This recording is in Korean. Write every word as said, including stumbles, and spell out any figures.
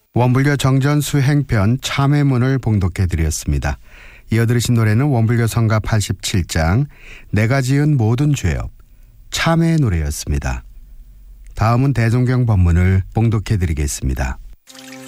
원불교 정전 수행편 참회문을 봉독해 드렸습니다. 이어 들으신 노래는 원불교 성가 팔십칠 장 내가 지은 모든 죄업 참회의 노래였습니다. 다음은 대종경 법문을 봉독해 드리겠습니다.